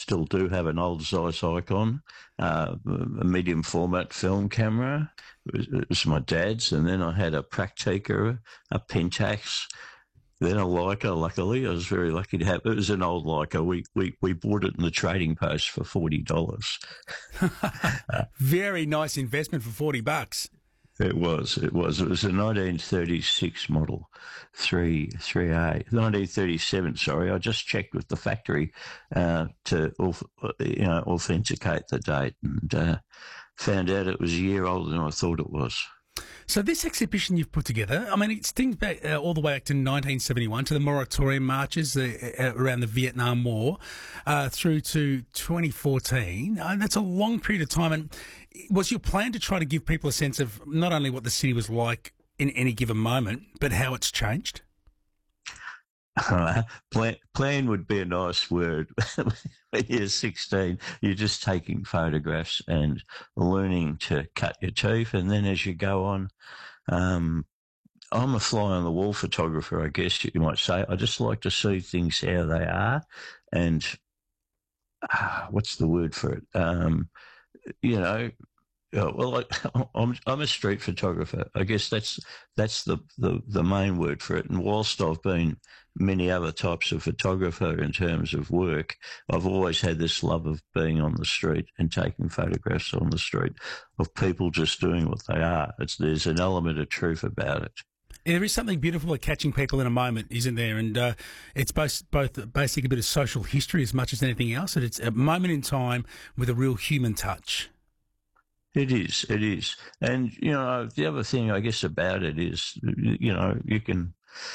still do have an old Zeiss Icon, a medium format film camera. It was my dad's, and then I had a Praktica, a Pentax, then a Leica. Luckily, I was very lucky to have. It was an old Leica. We bought it in the trading post for $40. Very nice investment for $40. It was. It was a 1936 model, 3A, 1937. Sorry, I just checked with the factory to authenticate the date, and found out it was a year older than I thought it was. So this exhibition you've put together, I mean, it stings back all the way back to 1971, to the moratorium marches around the Vietnam War, through to 2014. That's a long period of time. And was your plan to try to give people a sense of not only what the city was like in any given moment, but how it's changed? Plan would be a nice word. When you're 16, you're just taking photographs and learning to cut your teeth. And then as you go on, I'm a fly on the wall photographer, I guess you might say. I just like to see things how they are. And what's the word for it? Well, I'm a street photographer. I guess that's the main word for it. And whilst I've been many other types of photographer in terms of work, I've always had this love of being on the street and taking photographs on the street of people just doing what they are. There's an element of truth about it. There is something beautiful at catching people in a moment, isn't there? And it's both basically a bit of social history as much as anything else. And it's a moment in time with a real human touch. It is. And, the other thing, I guess, about it is, you can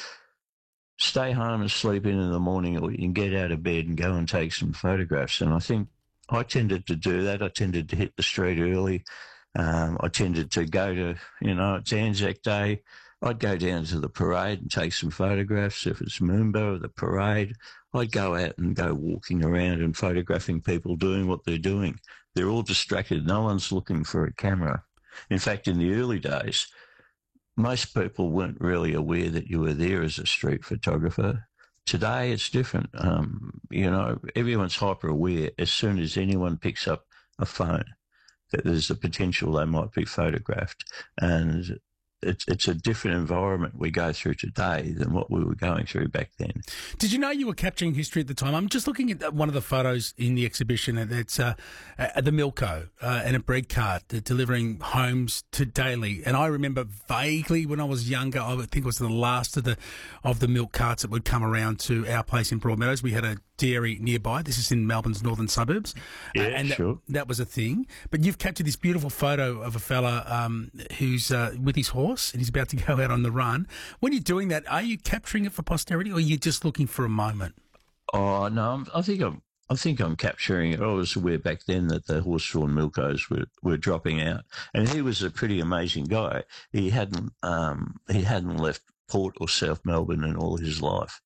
stay home and sleep in the morning, or you can get out of bed and go and take some photographs. And I think I tended to do that. I tended to hit the street early. I tended to go to, it's Anzac Day. I'd go down to the parade and take some photographs. If it's Moomba or the parade, I'd go out and go walking around and photographing people doing what they're doing. They're all distracted. No one's looking for a camera. In fact, in the early days, most people weren't really aware that you were there as a street photographer. Today, it's different. Everyone's hyper aware as soon as anyone picks up a phone that there's a potential they might be photographed. And it's a different environment we go through today than what we were going through back then. Did you know you were capturing history at the time? I'm just looking at one of the photos in the exhibition. It's the Milko and a bread cart delivering homes to Daly. And I remember vaguely when I was younger, I think it was the last of the milk carts that would come around to our place in Broadmeadows. We had a dairy nearby. This is in Melbourne's northern suburbs. Yeah, and sure. That was a thing. But you've captured this beautiful photo of a fella who's with his horse and he's about to go out on the run. When you're doing that, are you capturing it for posterity, or are you just looking for a moment? Oh no, I think I'm capturing it. I was aware back then that the horse-drawn Milkos were dropping out, and he was a pretty amazing guy. He hadn't left Port or South Melbourne in all his life.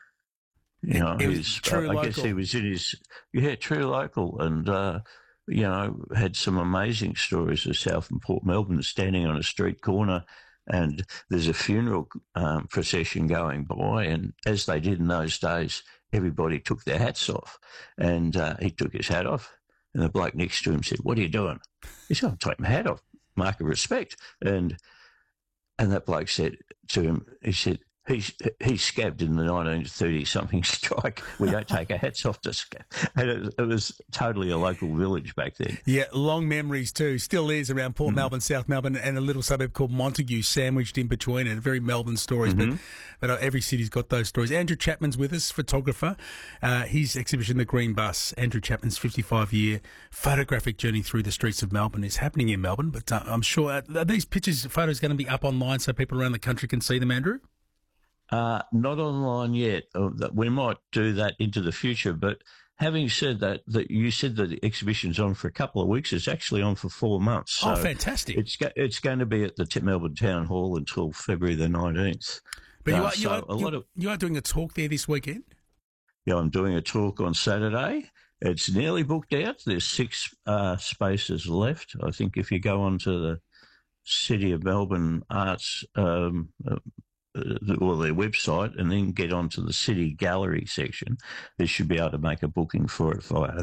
I guess he was in his true local, and had some amazing stories of South and Port Melbourne, standing on a street corner, and there's a funeral procession going by, and as they did in those days, everybody took their hats off, and he took his hat off, and the bloke next to him said, "What are you doing?" He said, "I'm taking my hat off, mark of respect," and that bloke said to him, he said, He scabbed in the 1930-something strike. We don't take our hats off to scab. And it was totally a local village back then. Yeah, long memories too. Still is around Port Melbourne, South Melbourne, and a little suburb called Montague sandwiched in between it. Very Melbourne stories, but every city's got those stories. Andrew Chapman's with us, photographer. His exhibition, The Green Bus, Andrew Chapman's 55-year photographic journey through the streets of Melbourne, is happening in Melbourne. But I'm sure, are these pictures, photos going to be up online so people around the country can see them, Andrew? Not online yet. We might do that into the future. But having said that you said that the exhibition's on for a couple of weeks. It's actually on for 4 months. So fantastic! It's going to be at the Melbourne Town Hall until February the 19th. But you are doing a talk there this weekend? Yeah, I'm doing a talk on Saturday. It's nearly booked out. There's 6 spaces left. I think if you go onto the City of Melbourne Arts or their website and then get onto the City Gallery section, they should be able to make a booking for it via